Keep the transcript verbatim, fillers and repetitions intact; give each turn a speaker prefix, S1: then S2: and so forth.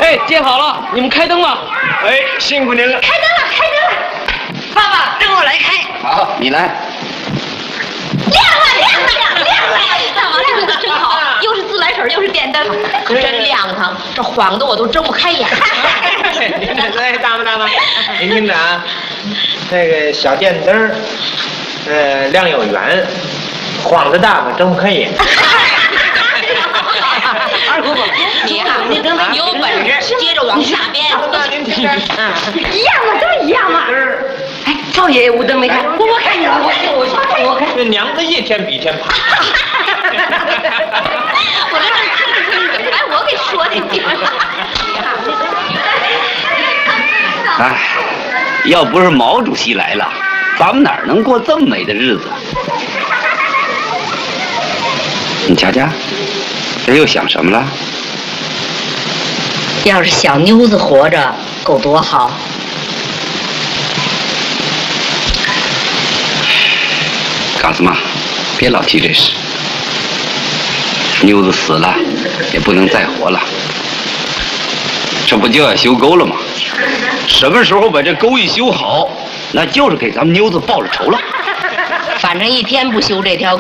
S1: 哎，接好了，你们开灯吧。
S2: 哎，辛苦您了。
S3: 开灯了，开灯了。爸爸，等我来开。
S4: 好，你来。
S3: 亮了，亮了，亮了！大王这个真好，又是自来水，又是电灯，可真亮堂。这晃得我都睁不开眼。
S2: 哎，大妈大妈，您听着啊，那个小电灯，呃，亮又远，晃得大可睁不开眼。
S3: 二姑姑，你呀，你有本事接着往下编。
S2: 那您听着，
S3: 一样嘛，都一样嘛。哎，少爷无灯没开，我我看见了，我我我看。
S2: 这娘子一天比一天胖。
S3: 我这正听着听着，怎么把我给说进去了？
S4: 哎，要不是毛主席来了，咱们哪儿能过这么美的日子？你瞧瞧，这又想什么了？
S3: 要是小妞子活着，够多好。
S4: 杠子妈，别老提这事。妞子死了，也不能再活了，这不就要修沟了吗？什么时候把这沟一修好，那就是给咱们妞子报了仇了。
S3: 反正一天不修这条